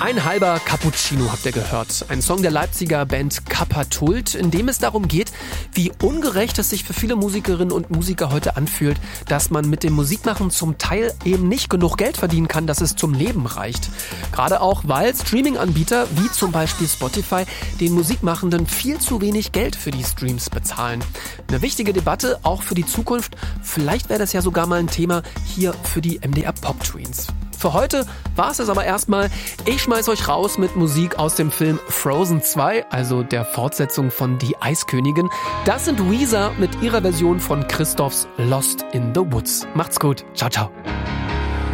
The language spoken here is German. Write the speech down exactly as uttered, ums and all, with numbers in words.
Ein halber Cappuccino habt ihr gehört. Ein Song der Leipziger Band Kappa-Tult, in dem es darum geht, wie ungerecht es sich für viele Musikerinnen und Musiker heute anfühlt, dass man mit dem Musikmachen zum Teil eben nicht genug Geld verdienen kann, dass es zum Leben reicht. Gerade auch, weil Streaming-Anbieter wie zum Beispiel Spotify den Musikmachenden viel zu wenig Geld für die Streams bezahlen. Eine wichtige Debatte auch für die Zukunft. Vielleicht wäre das ja sogar mal ein Thema hier für die M D R Pop Tweens. Für heute war es es aber erstmal. Ich schmeiß euch raus mit Musik aus dem Film Frozen zwei, also der Fortsetzung von Die Eiskönigin. Das sind Weezer mit ihrer Version von Christophs Lost in the Woods. Macht's gut. Ciao, ciao.